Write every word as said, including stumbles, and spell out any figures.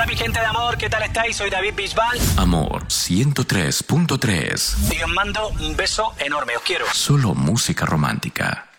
mi gente de amor, ¿qué tal estáis? Soy David Bisbal. Amor ciento tres punto tres. Y os mando un beso enorme, os quiero. Solo música romántica.